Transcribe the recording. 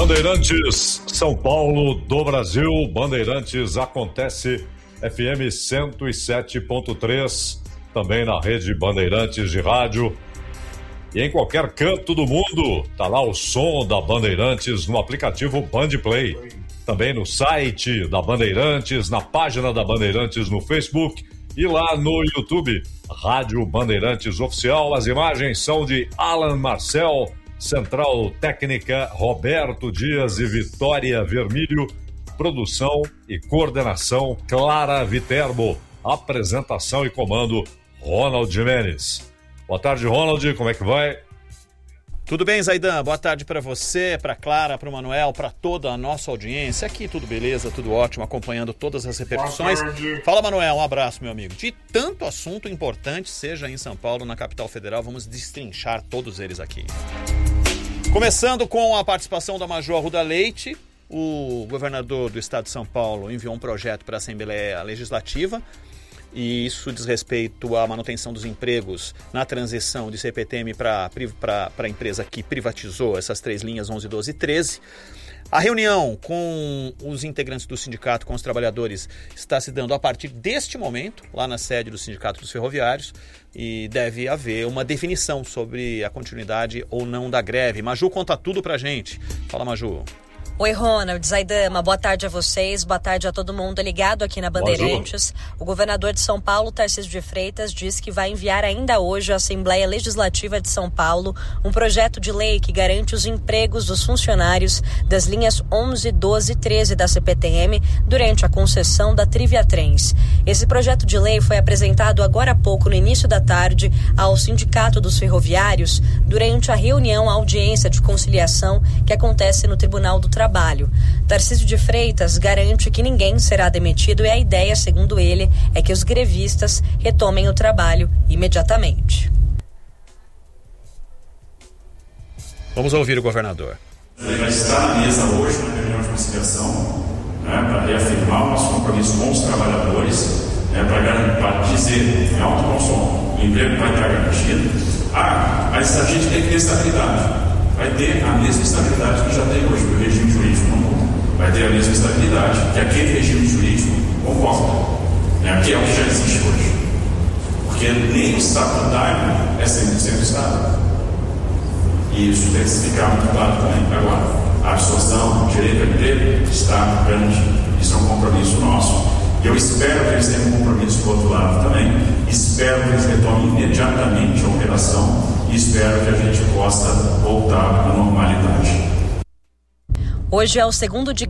Bandeirantes, São Paulo do Brasil. Bandeirantes acontece FM 107.3, também na rede Bandeirantes de rádio. E em qualquer canto do mundo, tá lá o som da Bandeirantes no aplicativo Bandplay. Também no site da Bandeirantes, na página da Bandeirantes no Facebook e lá no YouTube, Rádio Bandeirantes Oficial. As imagens são de Alan Marcel, Central Técnica Roberto Dias e Vitória Vermílio, produção e coordenação Clara Viterbo, apresentação e comando Ronald Jimenez. Boa tarde, Ronald, como é que vai? Tudo bem, Zaidan? Boa tarde para você, para Clara, para o Manuel, para toda a nossa audiência. Aqui tudo beleza, tudo ótimo, acompanhando todas as repercussões. Fala, Manuel, um abraço, meu amigo. De tanto assunto importante, seja em São Paulo, na capital federal, vamos destrinchar todos eles aqui. Começando com a participação da Maju Arruda Leite, o governador do estado de São Paulo enviou um projeto para a Assembleia Legislativa, e isso diz respeito à manutenção dos empregos na transição de CPTM para a empresa que privatizou essas 3 linhas 11, 12 e 13. A reunião com os integrantes do sindicato, com os trabalhadores, está se dando a partir deste momento, lá na sede do Sindicato dos Ferroviários, e deve haver uma definição sobre a continuidade ou não da greve. Maju conta tudo pra gente. Fala, Maju. Oi, Ronald, Zaidama, boa tarde a vocês, boa tarde a todo mundo ligado aqui na Bandeirantes. O governador de São Paulo, Tarcísio de Freitas, disse que vai enviar ainda hoje à Assembleia Legislativa de São Paulo um projeto de lei que garante os empregos dos funcionários das linhas 11, 12 e 13 da CPTM durante a concessão da Triviatrens. Esse projeto de lei foi apresentado agora há pouco, no início da tarde, ao Sindicato dos Ferroviários durante a reunião, a audiência de conciliação que acontece no Tribunal do Trabalho. Tarcísio de Freitas garante que ninguém será demitido e a ideia, segundo ele, é que os grevistas retomem o trabalho imediatamente. Vamos ouvir o governador. Ele vai estar na mesa hoje, na reunião de conciliação, para reafirmar o nosso compromisso com os trabalhadores, para dizer, em alto consumo, o emprego vai estar garantido. Mas a gente tem que ter estabilidade. Vai ter a mesma estabilidade que já tem hoje, porque o regime jurídico não muda. Vai ter a mesma estabilidade que aquele regime jurídico comporta, que é o que já existe hoje. Porque nem o estatutário é 100% Estado. E isso tem que se ficar muito claro também. Agora, a absorção, o direito ao emprego está grande. Isso é um compromisso nosso. Eu espero que eles tenham um compromisso do outro lado também. Espero que eles retomem imediatamente a operação e espero que a gente possa voltar à normalidade. Hoje é o segundo dia